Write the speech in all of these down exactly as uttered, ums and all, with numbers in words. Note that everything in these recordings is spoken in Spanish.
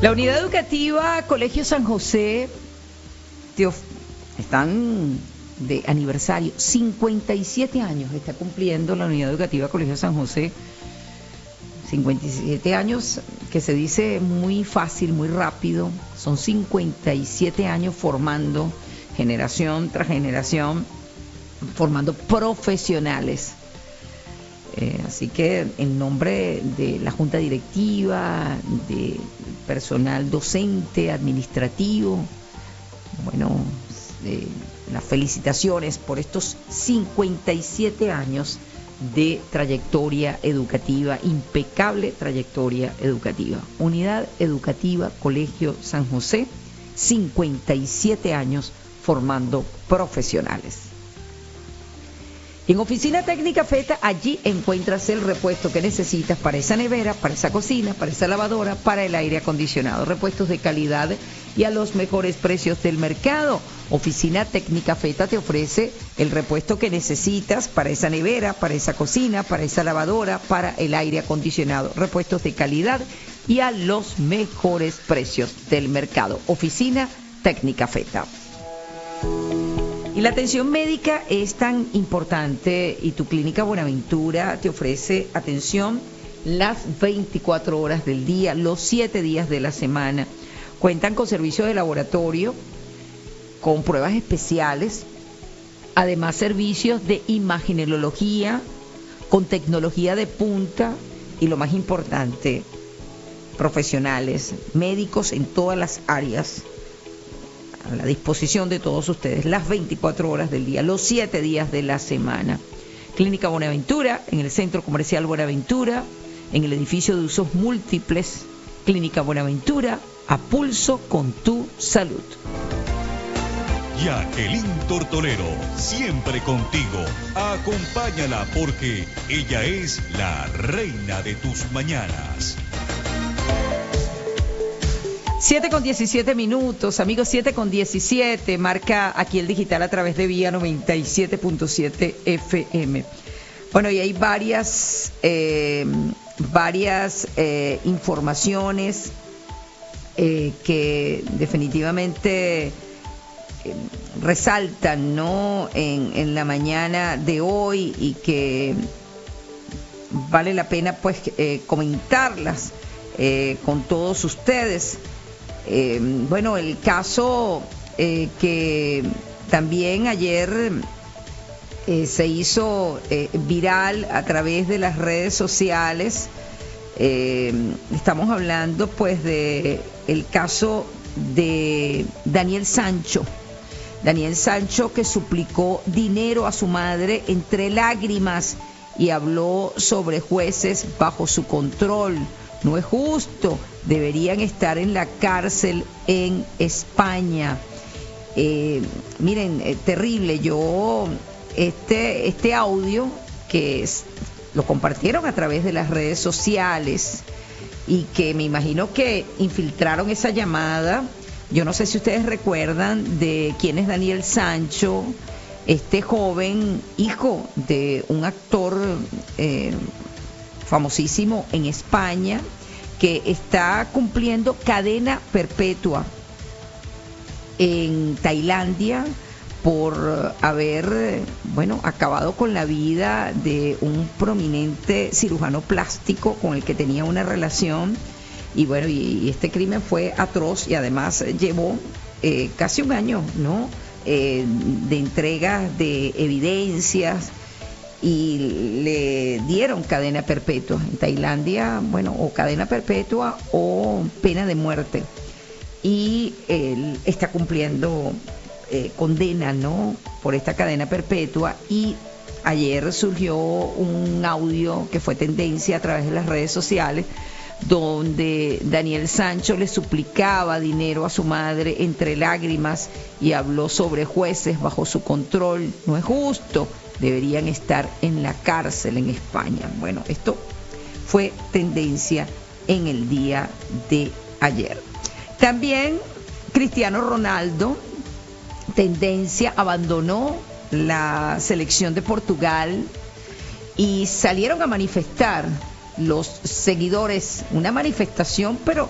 La unidad educativa Colegio San José te of- están de aniversario, cincuenta y siete años está cumpliendo la unidad educativa Colegio San José. cincuenta y siete años, que se dice muy fácil, muy rápido. Son cincuenta y siete años formando generación tras generación, formando profesionales. Eh, así que en nombre de la junta directiva, de personal docente, administrativo, bueno, eh, las felicitaciones por estos cincuenta y siete años de trayectoria educativa, impecable trayectoria educativa. Unidad Educativa Colegio San José, cincuenta y siete años formando profesionales. En Oficina Técnica Feta, allí encuentras el repuesto que necesitas para esa nevera, para esa cocina, para esa lavadora, para el aire acondicionado. Repuestos de calidad y a los mejores precios del mercado. Oficina Técnica Feta te ofrece el repuesto que necesitas para esa nevera, para esa cocina, para esa lavadora, para el aire acondicionado. Repuestos de calidad y a los mejores precios del mercado. Oficina Técnica Feta. Y la atención médica es tan importante y tu clínica Buenaventura te ofrece atención las veinticuatro horas del día, los siete días de la semana. Cuentan con servicios de laboratorio, con pruebas especiales, además servicios de imagenología, con tecnología de punta y lo más importante, profesionales, médicos en todas las áreas, a la disposición de todos ustedes, las veinticuatro horas del día, los siete días de la semana. Clínica Buenaventura, en el Centro Comercial Buenaventura, en el edificio de usos múltiples. Clínica Buenaventura, a pulso con tu salud. Jacqueline Tortolero, siempre contigo. Acompáñala porque ella es la reina de tus mañanas. siete con diecisiete minutos, amigos, siete con diecisiete, marca aquí el digital a través de Vía noventa y siete punto siete F M. Bueno, y hay varias, eh, varias eh, informaciones eh, que definitivamente eh, resaltan, ¿no?, en, en la mañana de hoy y que vale la pena, pues, eh, comentarlas eh, con todos ustedes. Eh, bueno, el caso eh, que también ayer eh, se hizo eh, viral a través de las redes sociales, eh, estamos hablando pues de el caso de Daniel Sancho. Daniel Sancho, que suplicó dinero a su madre entre lágrimas y habló sobre jueces bajo su control. No es justo, deberían estar en la cárcel en España. Eh, miren, eh, terrible. Yo, este, este audio que es, lo compartieron a través de las redes sociales y que me imagino que infiltraron esa llamada. Yo no sé si ustedes recuerdan de quién es Daniel Sancho, este joven hijo de un actor eh, famosísimo en España, que está cumpliendo cadena perpetua en Tailandia por haber, bueno, acabado con la vida de un prominente cirujano plástico con el que tenía una relación. Y bueno, y, y este crimen fue atroz y además llevó eh, casi un año, ¿no?, eh, de entrega de evidencias, y le dieron cadena perpetua en Tailandia, bueno, o cadena perpetua o pena de muerte. Y él está cumpliendo eh, condena, ¿no?, por esta cadena perpetua. Y ayer surgió un audio que fue tendencia a través de las redes sociales, donde Daniel Sancho le suplicaba dinero a su madre entre lágrimas y habló sobre jueces bajo su control. No es justo, deberían estar en la cárcel en España. Bueno, esto fue tendencia en el día de ayer. También Cristiano Ronaldo, tendencia, abandonó la selección de Portugal y salieron a manifestar los seguidores, una manifestación, pero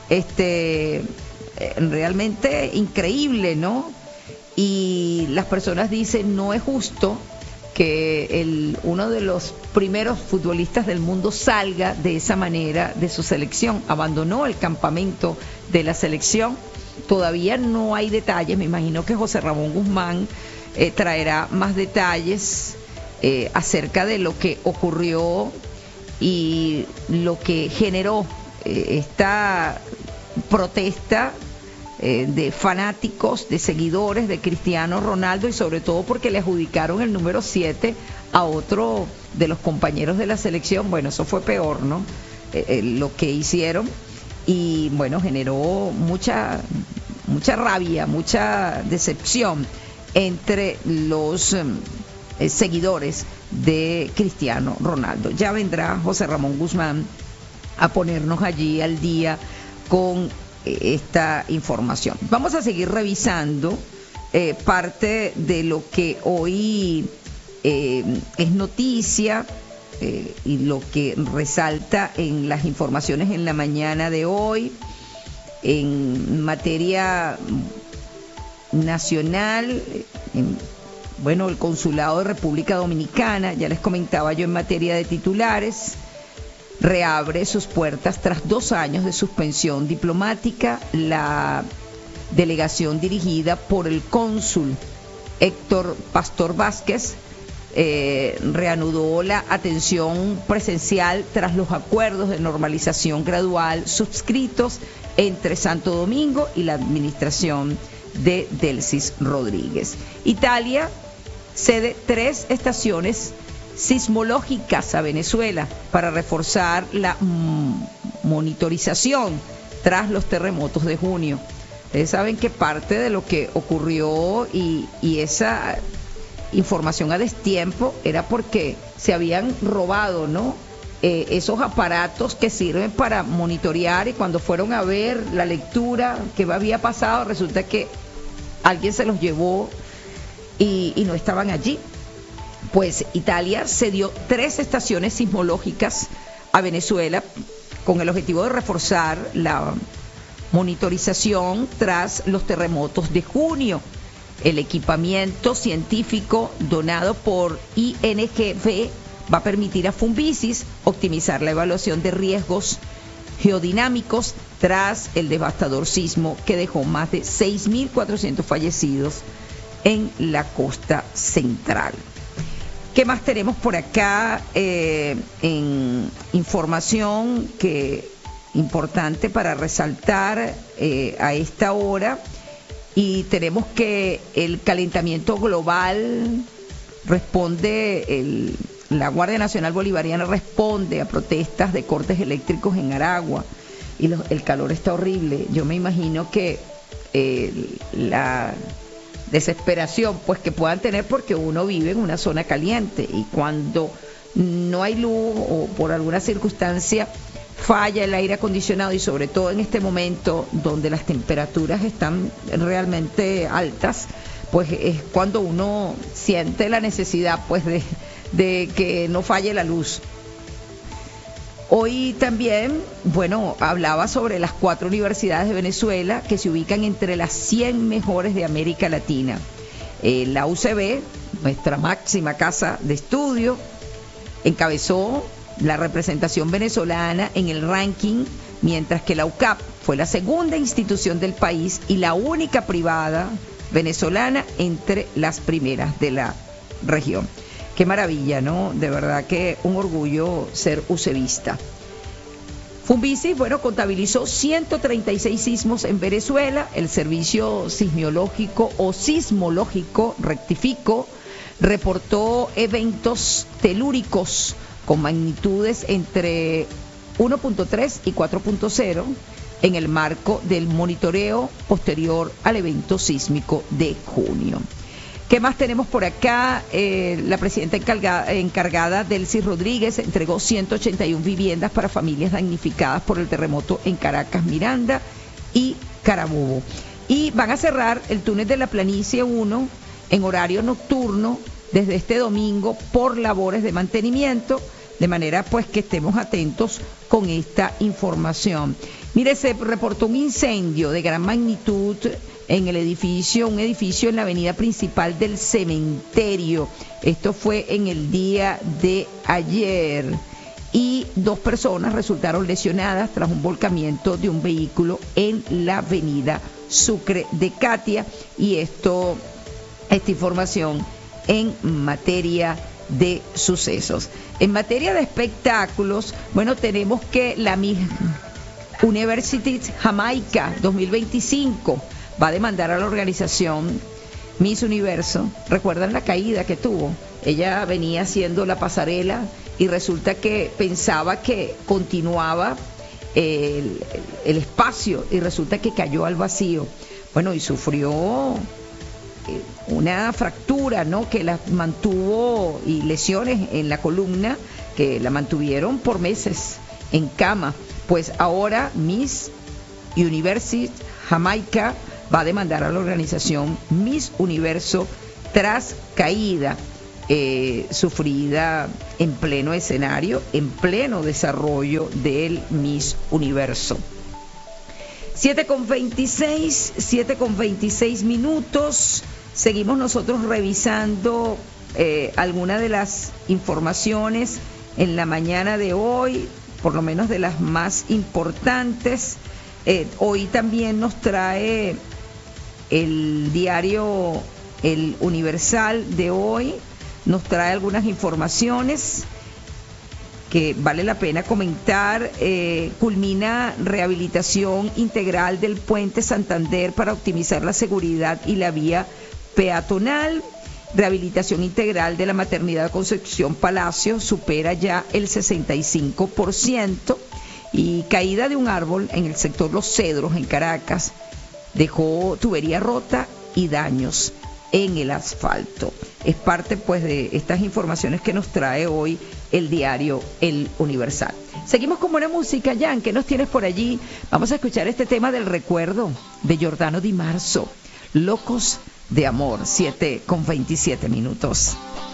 este, realmente increíble, ¿no? Y las personas dicen, no es justo que el, uno de los primeros futbolistas del mundo salga de esa manera de su selección. Abandonó el campamento de la selección. Todavía no hay detalles. Me imagino que José Ramón Guzmán eh, traerá más detalles eh, acerca de lo que ocurrió y lo que generó eh, esta protesta eh, de fanáticos, de seguidores de Cristiano Ronaldo, y sobre todo porque le adjudicaron el número siete a otro de los compañeros de la selección. Bueno, eso fue peor, ¿no? Eh, eh, lo que hicieron, y bueno, generó mucha mucha rabia, mucha decepción entre los eh, seguidores de Cristiano Ronaldo. Ya vendrá José Ramón Guzmán a ponernos allí al día con esta información. Vamos a seguir revisando eh, parte de lo que hoy eh, es noticia eh, y lo que resalta en las informaciones en la mañana de hoy en materia nacional. En, bueno, el Consulado de República Dominicana, ya les comentaba yo en materia de titulares, reabre sus puertas tras dos años de suspensión diplomática. La delegación dirigida por el cónsul Héctor Pastor Vázquez eh, reanudó la atención presencial tras los acuerdos de normalización gradual suscritos entre Santo Domingo y la administración de Delcy Rodríguez. Italia cede tres estaciones sismológicas a Venezuela para reforzar la mm, monitorización tras los terremotos de junio. Ustedes saben que parte de lo que ocurrió y, y esa información a destiempo era porque se habían robado, ¿no? Eh, esos aparatos que sirven para monitorear, y cuando fueron a ver la lectura que había pasado, resulta que alguien se los llevó y, y no estaban allí. Pues Italia cedió tres estaciones sismológicas a Venezuela con el objetivo de reforzar la monitorización tras los terremotos de junio. El equipamiento científico donado por I N G B va a permitir a Fumbisis optimizar la evaluación de riesgos geodinámicos tras el devastador sismo que dejó más de seis mil cuatrocientos fallecidos en la costa central. ¿Qué más tenemos por acá eh, en información que importante para resaltar eh, a esta hora? Y tenemos que el calentamiento global responde, el, la Guardia Nacional Bolivariana responde a protestas de cortes eléctricos en Aragua, y lo, el calor está horrible. Yo me imagino que eh, la desesperación pues que puedan tener, porque uno vive en una zona caliente, y cuando no hay luz o por alguna circunstancia falla el aire acondicionado, y sobre todo en este momento donde las temperaturas están realmente altas, pues es cuando uno siente la necesidad pues de, de que no falle la luz. Hoy también, bueno, hablaba sobre las cuatro universidades de Venezuela que se ubican entre las cien mejores de América Latina. Eh, la U C B, nuestra máxima casa de estudio, encabezó la representación venezolana en el ranking, mientras que la U C A P fue la segunda institución del país y la única privada venezolana entre las primeras de la región. Qué maravilla, ¿no? De verdad que un orgullo ser ucebista. Fumbisis, bueno, contabilizó ciento treinta y seis sismos en Venezuela. El servicio sismológico o sismológico, rectifico, reportó eventos telúricos con magnitudes entre uno punto tres y cuatro punto cero en el marco del monitoreo posterior al evento sísmico de junio. ¿Qué más tenemos por acá? Eh, la presidenta encargada, encargada Delcy Rodríguez entregó ciento ochenta y una viviendas para familias damnificadas por el terremoto en Caracas, Miranda y Carabobo. Y van a cerrar el túnel de la Planicie uno en horario nocturno desde este domingo por labores de mantenimiento, de manera pues que estemos atentos con esta información. Mire, se reportó un incendio de gran magnitud en el edificio, un edificio en la avenida principal del cementerio. Esto fue en el día de ayer. Y dos personas resultaron lesionadas tras un volcamiento de un vehículo en la avenida Sucre de Catia. Y esto, esta información en materia de sucesos. En materia de espectáculos, bueno, tenemos que la misma University Jamaica dos mil veinticinco va a demandar a la organización Miss Universo. ¿Recuerdan la caída que tuvo? Ella venía haciendo la pasarela y resulta que pensaba que continuaba el, el espacio y resulta que cayó al vacío. Bueno, y sufrió una fractura, ¿no?, que la mantuvo, y lesiones en la columna que la mantuvieron por meses en cama. Pues ahora Miss University Jamaica va a demandar a la organización Miss Universo tras caída eh, sufrida en pleno escenario, en pleno desarrollo del Miss Universo. siete con veintiséis, siete con veintiséis minutos. Seguimos nosotros revisando eh, algunas de las informaciones en la mañana de hoy, por lo menos de las más importantes. Eh, hoy también nos trae el diario El Universal de hoy, nos trae algunas informaciones que vale la pena comentar. Eh, culmina rehabilitación integral del puente Santander para optimizar la seguridad y la vía peatonal. Rehabilitación integral de la maternidad Concepción Palacio supera ya el sesenta y cinco por ciento. Y caída de un árbol en el sector Los Cedros en Caracas dejó tubería rota y daños en el asfalto. Es parte pues de estas informaciones que nos trae hoy el diario El Universal. Seguimos con buena música. Jan, ¿qué nos tienes por allí? Vamos a escuchar este tema del recuerdo de Giordano Di Marzo, Locos de Amor, siete con veintisiete minutos.